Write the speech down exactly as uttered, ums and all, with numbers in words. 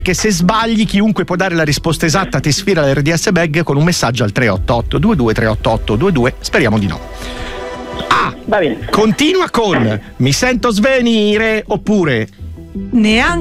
che se sbagli chiunque può dare la risposta esatta ti sfida l'R D S Bag con un messaggio al tre otto otto due due tre otto otto due due. Speriamo di no. A. Va bene. Continua con mi sento svenire oppure Neanche